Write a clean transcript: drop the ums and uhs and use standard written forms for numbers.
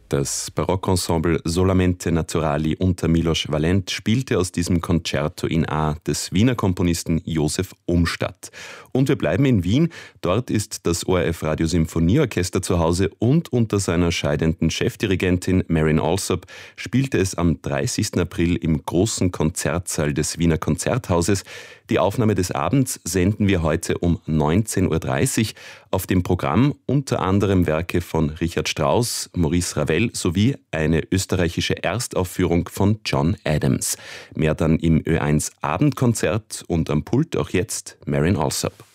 Das Barockensemble Solamente Naturali unter Milos Valent spielte aus diesem Concerto in A des Wiener Komponisten Josef Umstadt. Und wir bleiben in Wien. Dort ist das ORF Radio Symphonieorchester zu Hause und unter seiner scheidenden Chefdirigentin Marin Alsop spielte es am 30. April im großen Konzertsaal des Wiener Konzerthauses. Die Aufnahme des Abends senden wir heute um 19.30 Uhr. Auf dem Programm unter anderem Werke von Richard Strauss, Maurice Ravel sowie eine österreichische Erstaufführung von John Adams. Mehr dann im Ö1 Abendkonzert und am Pult auch jetzt Marin Alsop.